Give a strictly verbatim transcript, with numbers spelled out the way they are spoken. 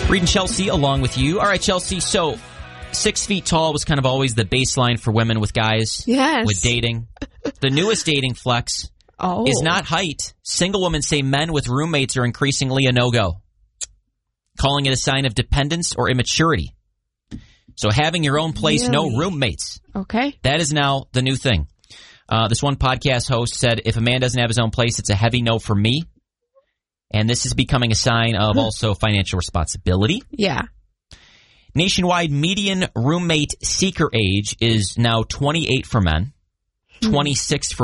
Reading Chelsea along with you. All right, Chelsea, so six feet tall was kind of always the baseline for women with guys. Yes. With dating. The newest dating flex oh. is not height. Single women say men with roommates are increasingly a no-go, calling it a sign of dependence or immaturity. So having your own place, really? no roommates. Okay. That is now the new thing. Uh, this one podcast host said, if a man doesn't have his own place, it's a heavy no for me. And this is becoming a sign of also financial responsibility. Yeah. Nationwide median roommate seeker age is now twenty-eight for men, twenty-six for